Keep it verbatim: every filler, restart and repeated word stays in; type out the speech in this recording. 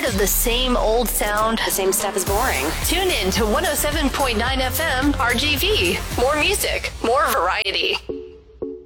of the same old sound? The same stuff is boring. Tune in to one oh seven point nine F M R G V. More music, more variety.